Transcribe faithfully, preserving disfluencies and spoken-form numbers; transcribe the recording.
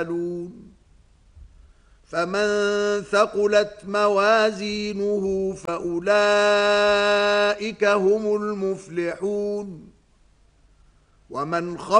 فمن ثقلت موازينه فأولئك هم المفلحون ومن خفت